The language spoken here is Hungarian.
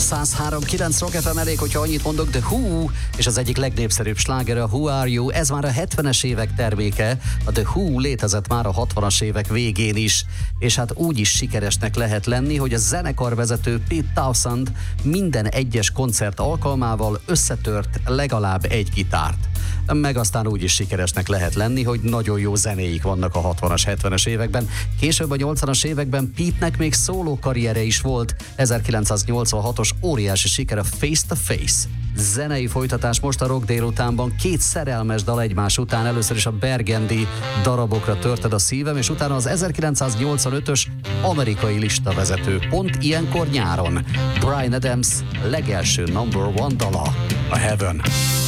103.9 Rock FM, elég, hogyha annyit mondok, The Who, és az egyik legnépszerűbb sláger a Who Are You, ez már a 70-es évek terméke, a The Who létezett már a 60-as évek végén is, és hát úgy is sikeresnek lehet lenni, hogy a zenekarvezető Pete Townshend minden egyes koncert alkalmával összetört legalább egy gitárt. Meg aztán úgy is sikeresnek lehet lenni, hogy nagyon jó zenéik vannak a 60-as, 70-es években. Később a 80-as években Pete-nek még szóló karriere is volt. 1986-os óriási siker a Face to Face. Zenei folytatás most a Rock délutánban, két szerelmes dal egymás után. Először is a Burgundy Darabokra törted a szívem, és utána az 1985-ös amerikai listavezető, pont ilyenkor nyáron. Bryan Adams legelső number one dala, a Heaven.